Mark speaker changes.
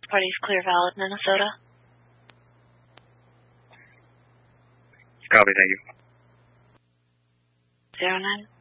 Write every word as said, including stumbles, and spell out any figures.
Speaker 1: Party's Clear Valid, Minnesota.
Speaker 2: Copy, thank you.
Speaker 1: Zero nine.